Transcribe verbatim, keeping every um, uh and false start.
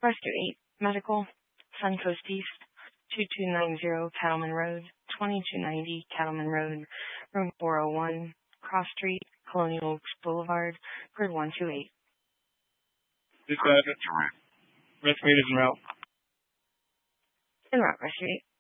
Rescue eight, Medical, Suncoast East, two two nine zero Cattleman Road, twenty-two ninety Cattleman Road, room four oh one, Cross Street, Colonial Oaks Boulevard, grid one two eight. Dispatch, rescue eight is en route. En route, Rescue eight.